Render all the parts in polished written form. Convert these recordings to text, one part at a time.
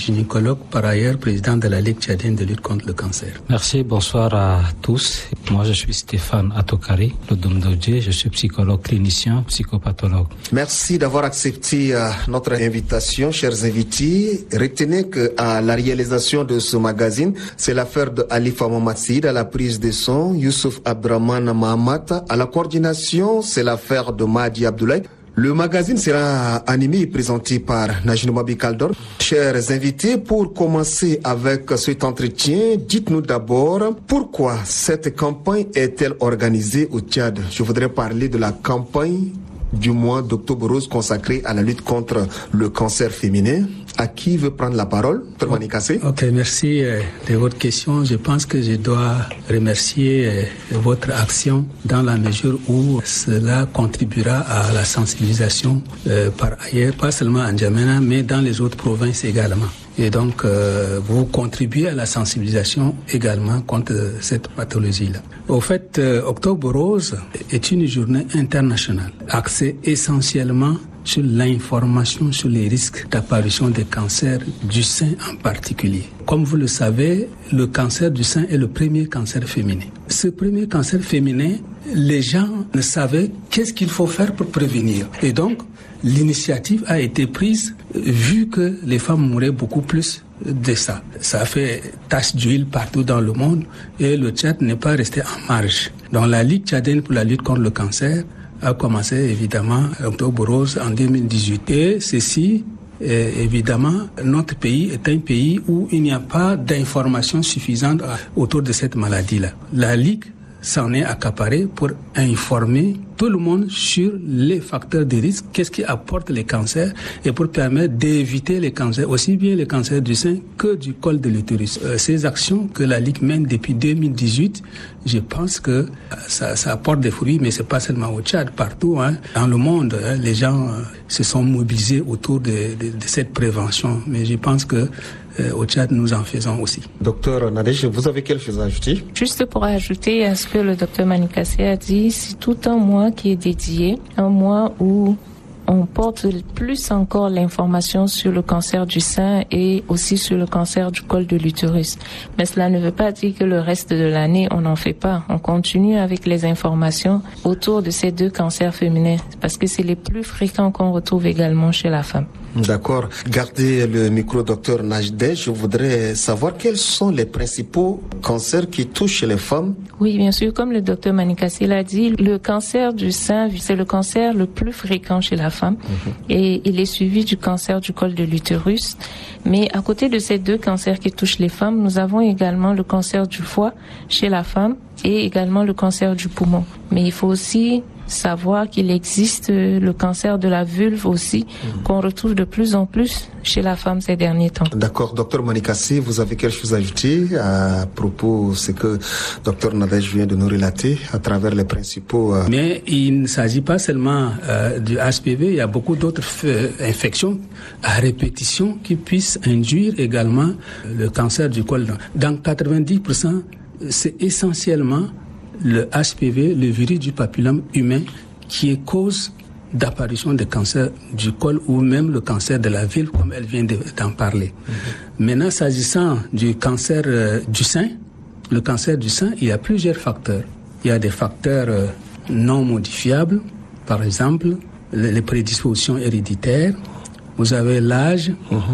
gynécologue, par ailleurs président de la Ligue tchadienne de lutte contre le cancer. Merci, bonsoir à tous. Moi, je suis Stéphane Atokari, le Domdodje. Je suis psychologue clinicien, psychopathologue. Merci d'avoir accepté notre invitation, chers invités. Retenez qu'à la réalisation de ce magazine, c'est l'affaire de Alifa Mohamed, à la prise de son, Youssouf Abdraman Mahamat, à la coordination, c'est l'affaire de Mahdi Abdoulaye. Le magazine sera animé et présenté par Najine Mabi Kaldor. Chers invités, pour commencer avec cet entretien, dites-nous d'abord pourquoi cette campagne est-elle organisée au Tchad. Je voudrais parler de la campagne du mois d'octobre rose consacrée à la lutte contre le cancer féminin. À qui veut prendre la parole? Dr Manikassé. Ok, merci de votre question. Je pense que je dois remercier votre action dans la mesure où cela contribuera à la sensibilisation par ailleurs, pas seulement en N'Djamena, mais dans les autres provinces également. Et donc, vous contribuez à la sensibilisation également contre cette pathologie-là. Au fait, Octobre Rose est une journée internationale axée essentiellement sur l'information sur les risques d'apparition des cancers du sein en particulier. Comme vous le savez, le cancer du sein est le premier cancer féminin. Ce premier cancer féminin, les gens ne savaient qu'est-ce qu'il faut faire pour prévenir. Et donc, l'initiative a été prise vu que les femmes mouraient beaucoup plus de ça. Ça a fait tache d'huile partout dans le monde et le Tchad n'est pas resté en marge. Donc la Ligue tchadienne pour la lutte contre le cancer a commencé évidemment Octobre Rose en 2018. Et ceci, évidemment, notre pays est un pays où il n'y a pas d'informations suffisantes autour de cette maladie-là. La Ligue s'en est accaparée pour informer tout le monde sur les facteurs de risque, qu'est-ce qui apporte les cancers et pour permettre d'éviter les cancers, aussi bien les cancers du sein que du col de l'utérus. Ces actions que la Ligue mène depuis 2018, je pense que ça apporte des fruits, mais c'est pas seulement au Tchad, partout dans le monde, les gens se sont mobilisés autour de cette prévention. Mais je pense que au Tchad, nous en faisons aussi. Docteur Nadège, vous avez quelque chose à ajouter? Juste pour ajouter à ce que le docteur Manikassé a dit, c'est tout un mois qui est dédié, un mois où on porte plus encore l'information sur le cancer du sein et aussi sur le cancer du col de l'utérus. Mais cela ne veut pas dire que le reste de l'année, on n'en fait pas. On continue avec les informations autour de ces deux cancers féminins parce que c'est les plus fréquents qu'on retrouve également chez la femme. D'accord. Gardez le micro, docteur Najdeh. Je voudrais savoir quels sont les principaux cancers qui touchent les femmes. Oui, bien sûr. Comme le docteur Manikassé l'a dit, le cancer du sein, c'est le cancer le plus fréquent chez la femme. Et il est suivi du cancer du col de l'utérus. Mais à côté de ces deux cancers qui touchent les femmes, nous avons également le cancer du foie chez la femme et également le cancer du poumon. Mais il faut aussi savoir qu'il existe le cancer de la vulve aussi, qu'on retrouve de plus en plus chez la femme ces derniers temps. D'accord. Docteur Manikassé, vous avez quelque chose à ajouter à propos de ce que docteur Nadège vient de nous relater à travers les principaux... Mais il ne s'agit pas seulement du HPV, il y a beaucoup d'autres infections à répétition qui puissent induire également le cancer du col. Dans 90%, c'est essentiellement le HPV, le virus du papillome humain, qui est cause d'apparition de cancer du col ou même le cancer de la vulve, comme elle vient d'en parler. Maintenant, s'agissant du cancer du sein, le cancer du sein, il y a plusieurs facteurs. Il y a des facteurs non modifiables, par exemple, les prédispositions héréditaires. Vous avez l'âge,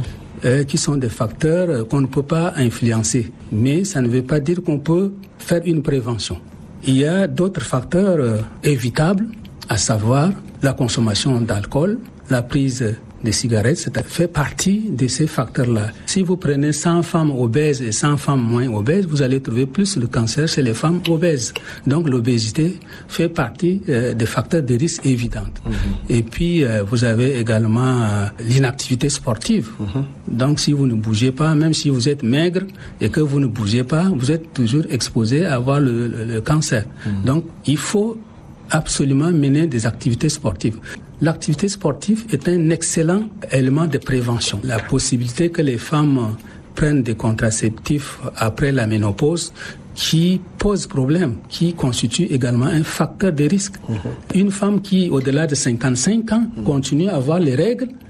qui sont des facteurs qu'on ne peut pas influencer. Mais ça ne veut pas dire qu'on peut faire une prévention. Il y a d'autres facteurs évitables, à savoir la consommation d'alcool, la prise de cigarettes, ça fait partie de ces facteurs-là. Si vous prenez 100 femmes obèses et 100 femmes moins obèses, vous allez trouver plus le cancer chez les femmes obèses. Donc l'obésité fait partie des facteurs de risque évidents. Et puis vous avez également l'inactivité sportive. Donc si vous ne bougez pas, même si vous êtes maigre et que vous ne bougez pas, vous êtes toujours exposé à avoir le cancer. Donc il faut absolument mener des activités sportives. L'activité sportive est un excellent élément de prévention. La possibilité que les femmes prennent des contraceptifs après la ménopause qui pose problème, qui constitue également un facteur de risque. Une femme qui, au-delà de 55 ans, continue à avoir les règles,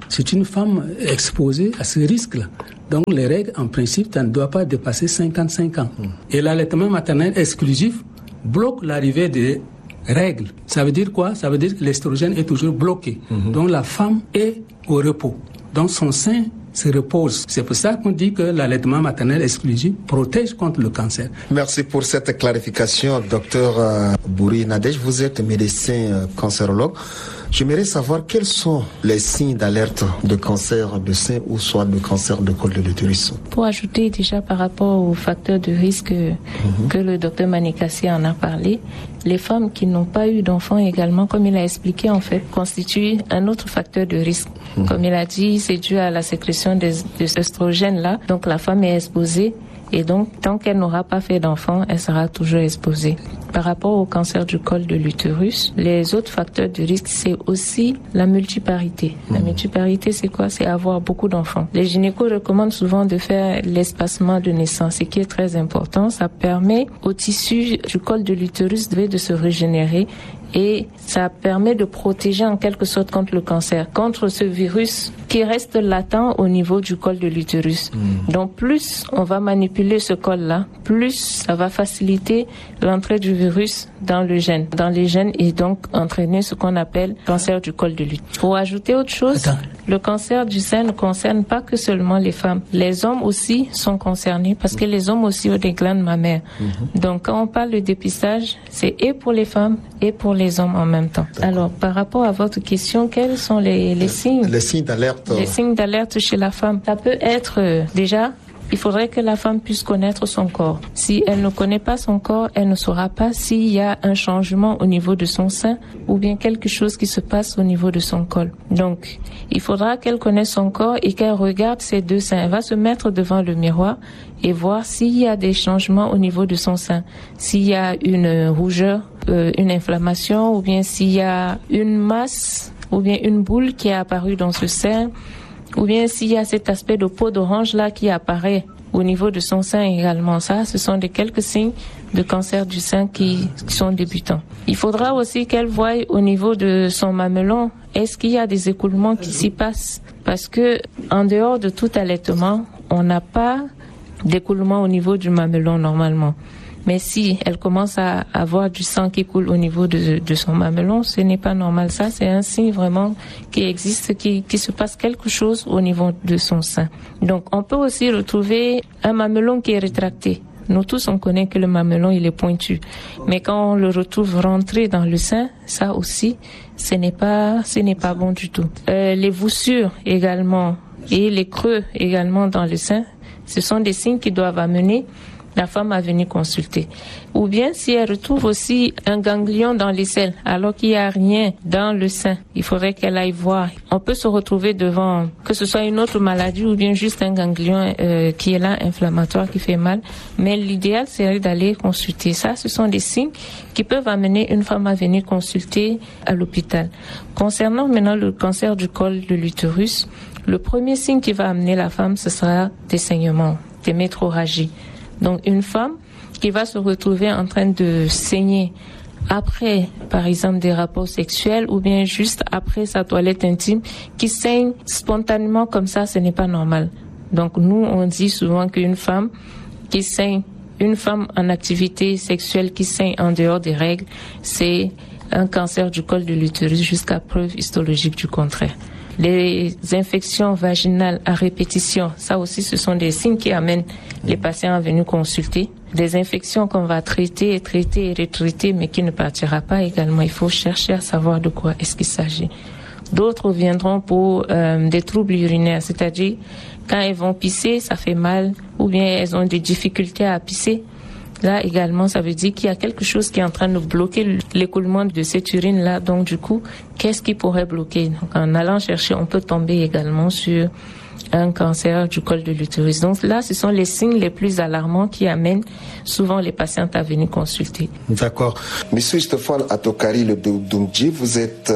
c'est une femme exposée à ce risque-là. Donc les règles, en principe, ça ne doit pas dépasser 55 ans. Et l'allaitement maternel exclusif bloque l'arrivée des règles. Ça veut dire quoi? Ça veut dire que l'estrogène est toujours bloqué. Donc la femme est au repos. Donc son sein se repose. C'est pour ça qu'on dit que l'allaitement maternel exclusif protège contre le cancer. Merci pour cette clarification, docteur Bouri Nadej. Vous êtes médecin cancérologue. J'aimerais savoir quels sont les signes d'alerte de cancer de sein ou soit de cancer de col de l'utérus. Pour ajouter déjà par rapport aux facteurs de risque que le docteur Manikassi en a parlé, les femmes qui n'ont pas eu d'enfants également, comme il a expliqué en fait, constituent un autre facteur de risque. Comme il a dit, c'est dû à la sécrétion des oestrogènes là, donc la femme est exposée. Et donc, tant qu'elle n'aura pas fait d'enfant, elle sera toujours exposée. Par rapport au cancer du col de l'utérus, les autres facteurs de risque, c'est aussi la multiparité. La multiparité, c'est quoi? C'est avoir beaucoup d'enfants. Les gynécos recommandent souvent de faire l'espacement de naissance, ce qui est très important. Ça permet au tissu du col de l'utérus de se régénérer et ça permet de protéger en quelque sorte contre le cancer, contre ce virus qui reste latent au niveau du col de l'utérus. Donc plus on va manipuler ce col-là, plus ça va faciliter l'entrée du virus dans les gènes et donc entraîner ce qu'on appelle cancer du col de l'utérus. Pour ajouter autre chose, le cancer du sein ne concerne pas que seulement les femmes. Les hommes aussi sont concernés parce que les hommes aussi ont des glandes mammaires. Donc quand on parle de dépistage, c'est et pour les femmes et pour les hommes en même temps. D'accord. Alors par rapport à votre question, quels sont les signes? Les signes d'alerte. Les signes d'alerte chez la femme. Ça peut être déjà, il faudrait que la femme puisse connaître son corps. Si elle ne connaît pas son corps, elle ne saura pas s'il y a un changement au niveau de son sein ou bien quelque chose qui se passe au niveau de son col. Donc, il faudra qu'elle connaisse son corps et qu'elle regarde ses deux seins. Elle va se mettre devant le miroir et voir s'il y a des changements au niveau de son sein. S'il y a une rougeur, une inflammation ou bien s'il y a une masse ou bien une boule qui est apparue dans ce sein, ou bien s'il y a cet aspect de peau d'orange là qui apparaît au niveau de son sein également. Ça, ce sont quelques signes de cancer du sein qui sont débutants. Il faudra aussi qu'elle voie au niveau de son mamelon, est-ce qu'il y a des écoulements qui s'y passent? Parce que en dehors de tout allaitement, on n'a pas d'écoulement au niveau du mamelon normalement. Mais si elle commence à avoir du sang qui coule au niveau de son mamelon, ce n'est pas normal. Ça, c'est un signe vraiment qui existe, qui se passe quelque chose au niveau de son sein. Donc, on peut aussi retrouver un mamelon qui est rétracté. Nous tous, on connaît que le mamelon, il est pointu. Mais quand on le retrouve rentré dans le sein, ça aussi, ce n'est pas bon du tout. Les voussures également et les creux également dans le sein, ce sont des signes qui doivent amener la femme a venu consulter. Ou bien si elle retrouve aussi un ganglion dans l'aisselle alors qu'il n'y a rien dans le sein, il faudrait qu'elle aille voir. On peut se retrouver devant, que ce soit une autre maladie ou bien juste un ganglion qui est là, inflammatoire, qui fait mal. Mais l'idéal serait d'aller consulter. Ça, ce sont des signes qui peuvent amener une femme à venir consulter à l'hôpital. Concernant maintenant le cancer du col de l'utérus, le premier signe qui va amener la femme, ce sera des saignements, des métrorragies. Donc une femme qui va se retrouver en train de saigner après, par exemple, des rapports sexuels ou bien juste après sa toilette intime, qui saigne spontanément comme ça, ce n'est pas normal. Donc nous, on dit souvent qu'une femme qui saigne, une femme en activité sexuelle qui saigne en dehors des règles, c'est un cancer du col de l'utérus jusqu'à preuve histologique du contraire. Les infections vaginales à répétition, ça aussi ce sont des signes qui amènent les patients à venir consulter. Des infections qu'on va traiter et retraiter mais qui ne partira pas également. Il faut chercher à savoir de quoi est-ce qu'il s'agit. D'autres viendront pour des troubles urinaires, c'est-à-dire quand elles vont pisser, ça fait mal ou bien elles ont des difficultés à pisser. Là également, ça veut dire qu'il y a quelque chose qui est en train de bloquer l'écoulement de cette urine-là. Donc du coup, qu'est-ce qui pourrait bloquer? Donc, en allant chercher, on peut tomber également sur un cancer du col de l'utérus. Donc là, ce sont les signes les plus alarmants qui amènent souvent les patientes à venir consulter. D'accord. Monsieur Stéphane Atokari Le Doumdji, vous êtes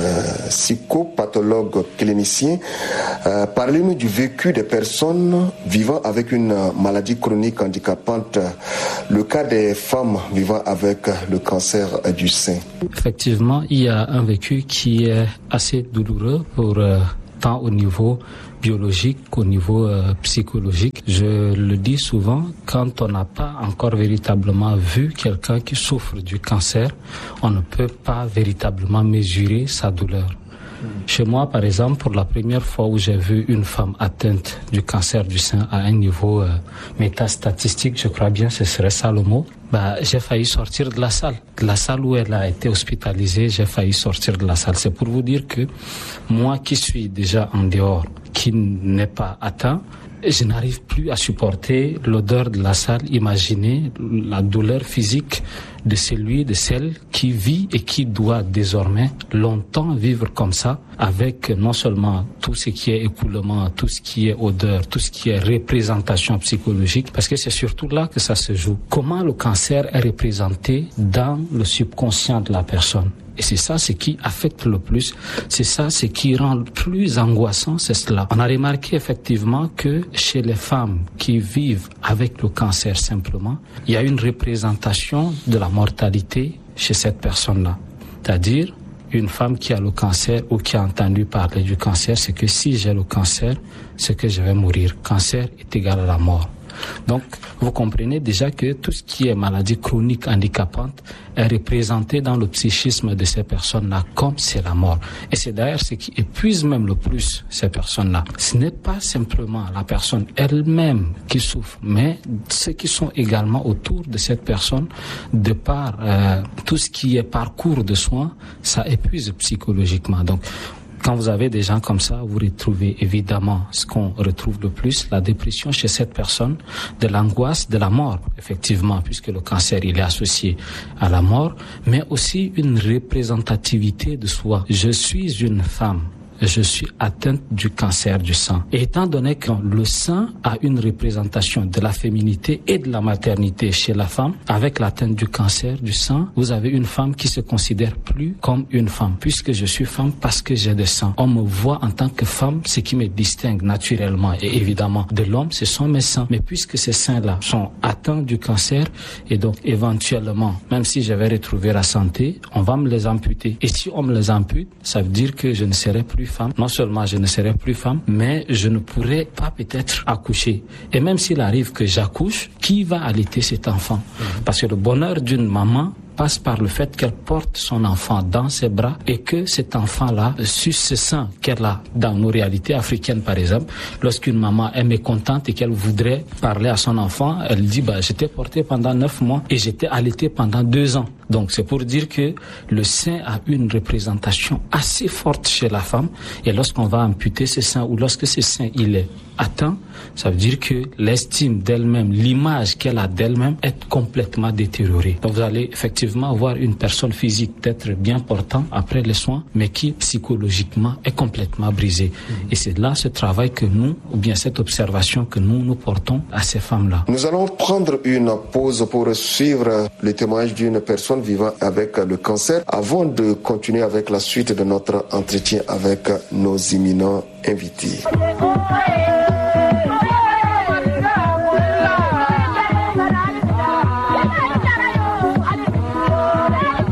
psychopathologue clinicien. Parlez-nous du vécu des personnes vivant avec une maladie chronique handicapante, le cas des femmes vivant avec le cancer du sein. Effectivement, il y a un vécu qui est assez douloureux pour tant au niveau biologique qu'au niveau psychologique. Je le dis souvent, quand on n'a pas encore véritablement vu quelqu'un qui souffre du cancer, on ne peut pas véritablement mesurer sa douleur. Chez moi, par exemple, pour la première fois où j'ai vu une femme atteinte du cancer du sein à un niveau métastatistique, je crois bien ce serait ça le mot, j'ai failli sortir de la salle. De la salle où elle a été hospitalisée, j'ai failli sortir de la salle. C'est pour vous dire que moi qui suis déjà en dehors, qui n'est pas atteint, je n'arrive plus à supporter l'odeur de la salle. Imaginez la douleur physique de celui, de celle qui vit et qui doit désormais longtemps vivre comme ça, avec non seulement tout ce qui est écoulement, tout ce qui est odeur, tout ce qui est représentation psychologique, parce que c'est surtout là que ça se joue. Comment le cancer est représenté dans le subconscient de la personne. Et c'est ça ce qui affecte le plus, c'est ça ce qui rend le plus angoissant, c'est cela. On a remarqué effectivement que chez les femmes qui vivent avec le cancer simplement, il y a une représentation de la mortalité chez cette personne-là. C'est-à-dire, une femme qui a le cancer ou qui a entendu parler du cancer, c'est que si j'ai le cancer, c'est que je vais mourir. Cancer est égal à la mort. Donc, vous comprenez déjà que tout ce qui est maladie chronique handicapante est représenté dans le psychisme de ces personnes-là comme c'est la mort. Et c'est d'ailleurs ce qui épuise même le plus ces personnes-là. Ce n'est pas simplement la personne elle-même qui souffre, mais ceux qui sont également autour de cette personne, de par tout ce qui est parcours de soins, ça épuise psychologiquement. Donc, quand vous avez des gens comme ça, vous retrouvez évidemment ce qu'on retrouve le plus, la dépression chez cette personne, de l'angoisse, de la mort, effectivement, puisque le cancer, il est associé à la mort, mais aussi une représentativité de soi. Je suis une femme. Je suis atteinte du cancer du sein. Et étant donné que le sein a une représentation de la féminité et de la maternité chez la femme, avec l'atteinte du cancer du sein, vous avez une femme qui se considère plus comme une femme, puisque je suis femme parce que j'ai des seins. On me voit en tant que femme, ce qui me distingue naturellement et évidemment de l'homme, ce sont mes seins. Mais puisque ces seins-là sont atteints du cancer, et donc éventuellement, même si je vais retrouver la santé, on va me les amputer. Et si on me les ampute, ça veut dire que je ne serai plus femme. Non seulement je ne serai plus femme, mais je ne pourrai pas peut-être accoucher. Et même s'il arrive que j'accouche, qui va allaiter cet enfant? Parce que le bonheur d'une maman passe par le fait qu'elle porte son enfant dans ses bras et que cet enfant-là suce ce sein qu'elle a. Dans nos réalités africaines, par exemple, lorsqu'une maman est mécontente et qu'elle voudrait parler à son enfant, elle dit je t'ai porté pendant 9 mois et j'étais allaité pendant 2 ans. Donc c'est pour dire que le sein a une représentation assez forte chez la femme, et lorsqu'on va amputer ce sein ou lorsque ce sein il est atteint, ça veut dire que l'estime d'elle-même, l'image qu'elle a d'elle-même est complètement détériorée. Donc vous allez effectivement voir une personne physique peut-être bien portant après les soins, mais qui psychologiquement est complètement brisée. Et c'est là ce travail que nous, ou bien cette observation que nous portons à ces femmes-là. Nous allons prendre une pause pour suivre le témoignage d'une personne vivant avec le cancer avant de continuer avec la suite de notre entretien avec nos éminents invités.